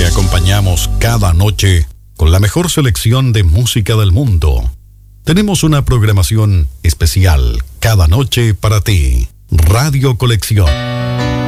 acompañamos cada noche con la mejor selección de música del mundo. Tenemos una programación especial cada noche para ti. Radio Colección.